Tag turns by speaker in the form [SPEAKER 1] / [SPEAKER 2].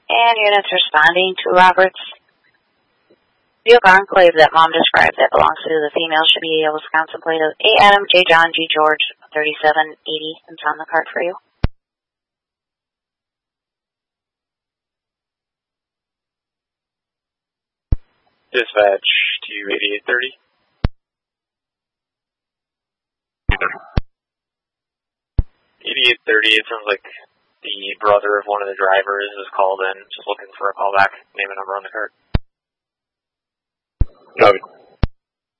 [SPEAKER 1] And units responding to Roberts. Vehicle Enclave that Mom described that belongs to the female should be a Wisconsin plate of A. Adam, J. John, G. George, 3780. It's on the card for you.
[SPEAKER 2] Dispatch to 8830. 8830, it sounds like the brother of one of the drivers is called in, just looking for a callback. Name and number on the card.
[SPEAKER 3] Copy.